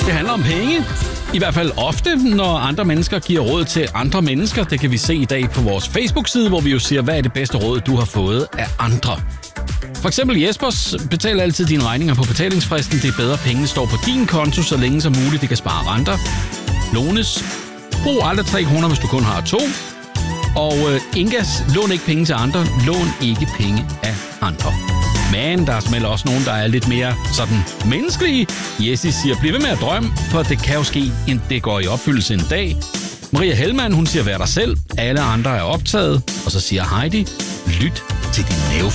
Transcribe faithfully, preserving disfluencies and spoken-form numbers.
Det handler om penge. I hvert fald ofte, når andre mennesker giver råd til andre mennesker. Det kan vi se i dag på vores Facebook-side, hvor vi jo siger, hvad er det bedste råd, du har fået af andre. For eksempel Jespers, betal altid dine regninger på betalingsfristen. Det er bedre, pengene står på din konto, så længe som muligt det kan spare renter. Lones, brug aldrig tre kroner, hvis du kun har to. Og øh, Ingas, lån ikke penge til andre. Lån ikke penge af andre. Men der er simpelthen også nogen, der er lidt mere sådan menneskelige. Jessie siger, bliv ved med at drømme, for det kan jo ske, end det går i opfyldelse en dag. Maria Hellmann, hun siger, vær dig selv. Alle andre er optaget. Og så siger Heidi, lyt til din mave.